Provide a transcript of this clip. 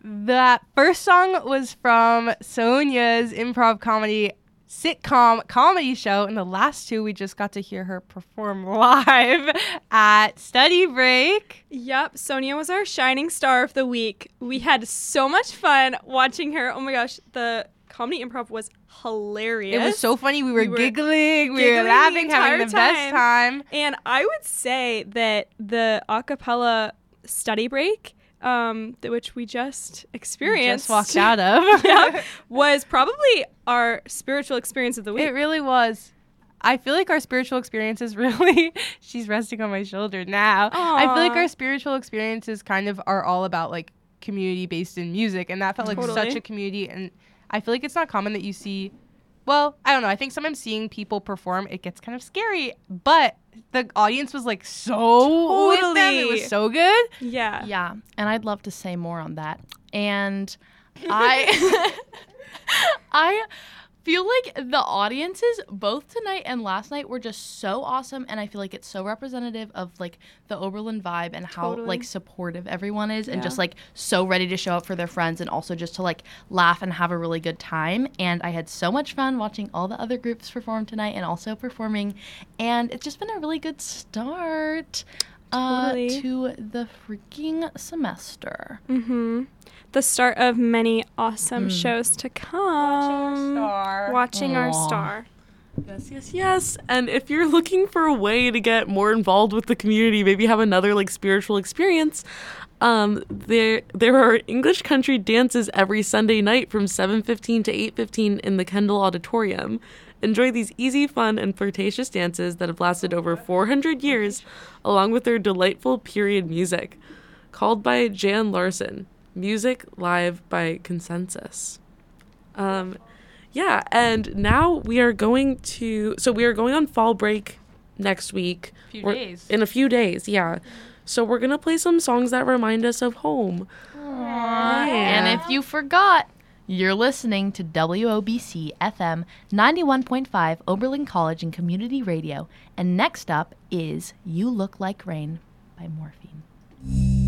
That first song was from Sonia's improv comedy sitcom comedy show, and the last two we just got to hear her perform live at Study Break. Yep, Sonia was our shining star of the week. We had so much fun watching her. Oh my gosh, the comedy improv was hilarious. It was so funny. We were giggling, we were laughing, having the best time. And I would say that the a cappella Study Break, which we just experienced, walked out of, yep, was probably our spiritual experience of the week. It really was. I feel like our spiritual experiences really, she's resting on my shoulder now. Aww. I feel like our spiritual experiences kind of are all about like community based in music, and that felt like such a community. And I feel like it's not common that you see, well, I don't know. I think sometimes seeing people perform, it gets kind of scary, but the audience was like so with them. It was so good. Yeah. Yeah. And I'd love to say more on that. And I feel like the audiences both tonight and last night were just so awesome, and I feel like it's so representative of like the Oberlin vibe and how like supportive everyone is, and just like so ready to show up for their friends, and also just to like laugh and have a really good time. And I had so much fun watching all the other groups perform tonight and also performing, and it's just been a really good start to the freaking semester. The start of many awesome shows to come. Watching our star. Yes. And if you're looking for a way to get more involved with the community, maybe have another like spiritual experience, there are English country dances every Sunday night from 7:15 to 8:15 in the Kendall Auditorium. Enjoy these easy, fun, and flirtatious dances that have lasted over 400 years, along with their delightful period music. Called by Jan Larson. Music live by Consensus. And now we are going on fall break next week. In a few days, yeah. So we're going to play some songs that remind us of home. Yeah. And if you forgot, you're listening to WOBC FM 91.5 Oberlin College and Community Radio. And next up is You Look Like Rain by Morphine.